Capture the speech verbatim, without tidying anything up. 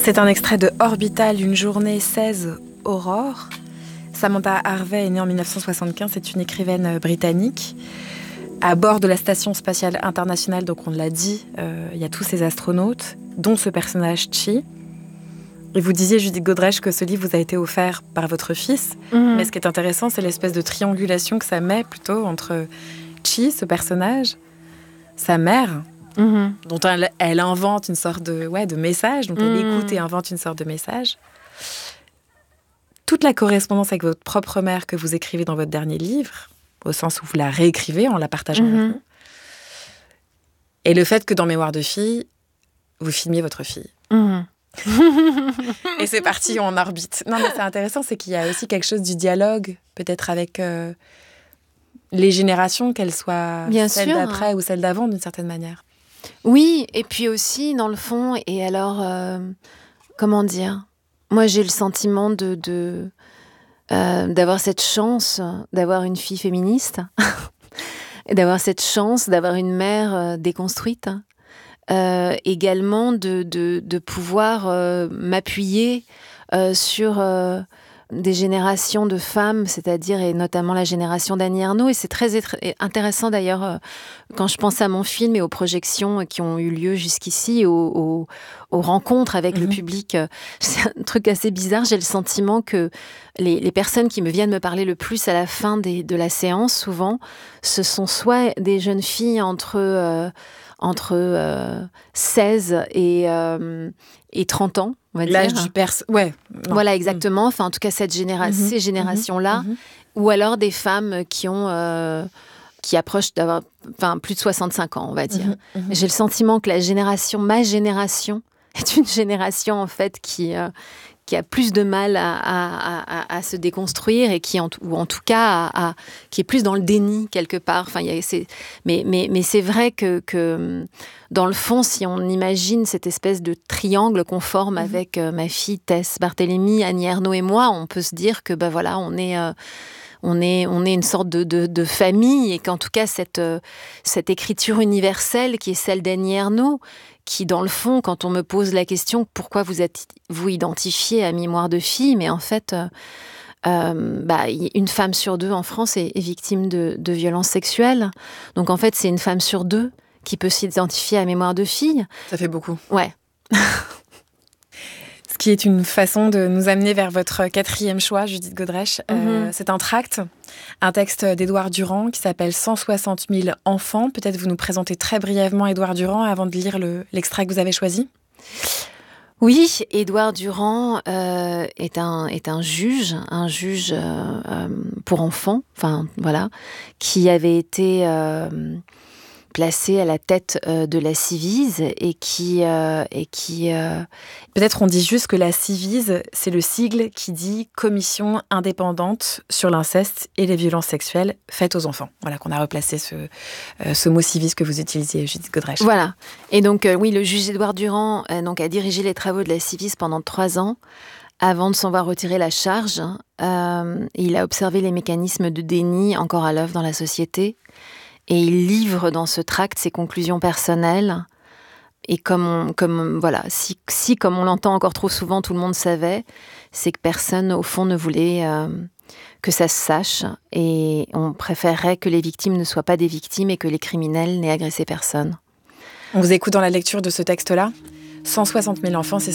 C'est un extrait de Orbital, une journée seize, Aurore. Samantha Harvey est née en dix-neuf cent soixante-quinze, c'est une écrivaine britannique. À bord de la Station spatiale internationale, donc on l'a dit, euh, il y a tous ces astronautes, dont ce personnage Chi. Et vous disiez, Judith Godrèche, que ce livre vous a été offert par votre fils. Mmh. Mais ce qui est intéressant, c'est l'espèce de triangulation que ça met plutôt entre Chi, ce personnage, sa mère, mmh. dont elle, elle invente une sorte de, ouais, de message, dont mmh. elle écoute et invente une sorte de message. Toute la correspondance avec votre propre mère que vous écrivez dans votre dernier livre, au sens où vous la réécrivez en la partageant mmh. avec nous. Et le fait que dans Mémoire de fille, vous filmiez votre fille. Mmh. Et c'est parti en orbite. Non, mais c'est intéressant, c'est qu'il y a aussi quelque chose du dialogue, peut-être avec euh, les générations, qu'elles soient Bien celles sûr. d'après ou celles d'avant, d'une certaine manière. Oui, et puis aussi, dans le fond, et alors, euh, comment dire, moi j'ai le sentiment de, de, euh, d'avoir cette chance d'avoir une fille féministe, et d'avoir cette chance d'avoir une mère euh, déconstruite. Euh, également de, de, de pouvoir euh, m'appuyer euh, sur euh, des générations de femmes, c'est-à-dire et notamment la génération d'Annie Ernaux. Et c'est très étr- intéressant d'ailleurs euh, quand je pense à mon film et aux projections qui ont eu lieu jusqu'ici, aux, aux, aux rencontres avec mmh. le public. Euh, c'est un truc assez bizarre. J'ai le sentiment que les, les personnes qui me viennent me parler le plus à la fin des, de la séance, souvent, ce sont soit des jeunes filles entre... Euh, entre euh, seize et, euh, et trente ans, on va L'âge dire. L'âge du perse, ouais. Non. Voilà, exactement. Enfin, en tout cas, cette généra- mmh, ces générations-là. Mmh. Ou alors des femmes qui ont... Euh, qui approchent d'avoir enfin, plus de soixante-cinq ans, on va dire. Mmh, mmh. J'ai le sentiment que la génération, ma génération, est une génération, en fait, qui... Euh, qui a plus de mal à, à, à, à se déconstruire et qui, en, ou en tout cas, à, à, qui est plus dans le déni quelque part. Enfin, y a, c'est, mais, mais, mais c'est vrai que, que, dans le fond, si on imagine cette espèce de triangle qu'on forme mmh. avec euh, ma fille Tess Barthélemy, Annie Ernaux et moi, on peut se dire que, ben voilà, on est... Euh, On est, on est une sorte de, de, de famille et qu'en tout cas, cette, euh, cette écriture universelle qui est celle d'Annie Ernaux, qui, dans le fond, quand on me pose la question « Pourquoi vous êtes vous identifiez à Mémoire de fille ?» Mais en fait, euh, euh, bah, une femme sur deux en France est, est victime de, de violences sexuelles. Donc, en fait, c'est une femme sur deux qui peut s'identifier à Mémoire de fille. Ça fait beaucoup. Ouais. Ce qui est une façon de nous amener vers votre quatrième choix, Judith Godrèche. Mm-hmm. Euh, c'est un tract, un texte d'Édouard Durand qui s'appelle « cent soixante mille enfants ». Peut-être vous nous présentez très brièvement Édouard Durand avant de lire le, l'extrait que vous avez choisi. Oui, Édouard Durand euh, est, un, est un juge, un juge euh, euh, pour enfants, enfin voilà, qui avait été... Euh, placé à la tête euh, de la Civise et qui... Euh, et qui euh... Peut-être on dit juste que la Civise, c'est le sigle qui dit « Commission indépendante sur l'inceste et les violences sexuelles faites aux enfants ». Voilà, qu'on a replacé ce, euh, ce mot Civise que vous utilisiez, Judith Godrèche. Voilà. Et donc, euh, oui, le juge Édouard Durand euh, donc, a dirigé les travaux de la Civise pendant trois ans avant de s'en voir retirer la charge. Euh, il a observé les mécanismes de déni encore à l'œuvre dans la société. Et il livre dans ce tract ses conclusions personnelles. Et comme, on, comme voilà, si, si, comme on l'entend encore trop souvent, tout le monde savait, c'est que personne, au fond, ne voulait euh, que ça se sache. Et on préférerait que les victimes ne soient pas des victimes et que les criminels n'aient agressé personne. On vous écoute dans la lecture de ce texte-là. cent soixante mille enfants, c'est